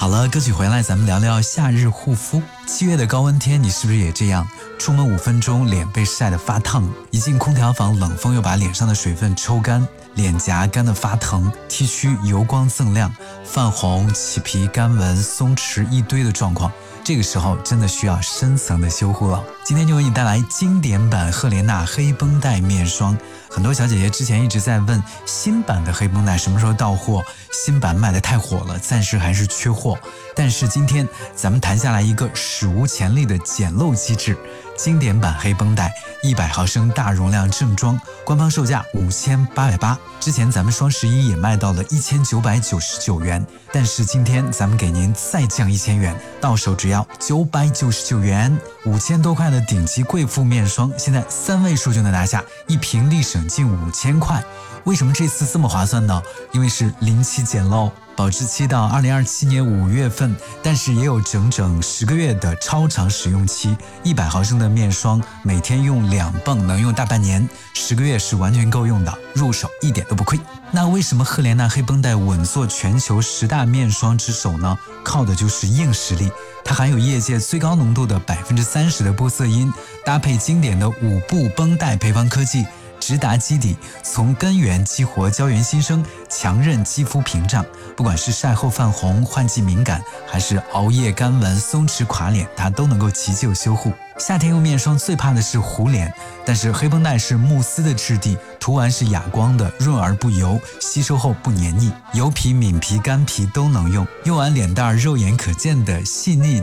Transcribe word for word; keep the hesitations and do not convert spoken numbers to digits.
好了，歌曲回来，咱们聊聊夏日护肤。七月的高温天，你是不是也这样？出门五分钟，脸被晒得发烫；一进空调房，冷风又把脸上的水分抽干，脸颊干得发疼，T 区油光锃亮，泛红、起皮、干纹、松弛一堆的状况。这个时候真的需要深层的修护了。今天就为你带来经典版赫莲娜黑绷带面霜。很多小姐姐之前一直在问新版的黑绷带什么时候到货，新版卖得太火了，暂时还是缺货。但是今天咱们谈下来一个史无前例的捡漏机制，经典版黑绷带一百毫升大容量正装，官方售价五千八百八，之前咱们双十一也卖到了一千九百九十九元，但是今天咱们给您再降一千元，到手只要九百九十九元，五千多块的顶级贵妇面霜，现在三位数就能拿下，一瓶立省近五千块。为什么这次这么划算呢？因为是零期捡漏，保质期到二零二七年五月份，但是也有整整十个月的超长使用期。一百毫升的面霜，每天用两泵，能用大半年，十个月是完全够用的，入手一点都不亏。那为什么赫莲娜黑绷带稳坐全球十大面霜之首呢？靠的就是硬实力，它含有业界最高浓度的百分之三十的玻色因，搭配经典的五步绷带配方科技，直达基底，从根源激活胶原新生，强韧肌肤屏障。不管是晒后泛红、换季敏感，还是熬夜干纹、松弛垮脸，它都能够急救修护。夏天用面霜最怕的是糊脸，但是黑绷带是慕斯的质地，涂完是哑光的，润而不油，吸收后不黏腻，油皮、敏皮、干皮都能用。用完脸蛋肉眼可见的细腻